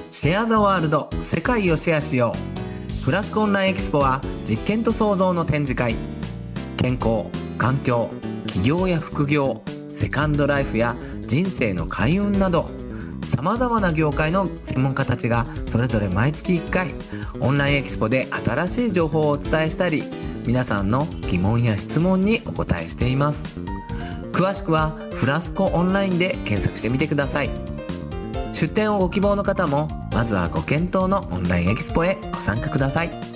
シェアザワールド、世界をシェアしよう。フラスコオンラインエキスポは実験と創造の展示会。健康、環境、起業や副業、セカンドライフや人生の開運など、さまざまな業界の専門家たちがそれぞれ毎月1回オンラインエキスポで新しい情報をお伝えしたり、皆さんの疑問や質問にお答えしています。詳しくはフラスコオンラインで検索してみてください。出展をご希望の方もまずはご検討のオンラインエキスポへご参加ください。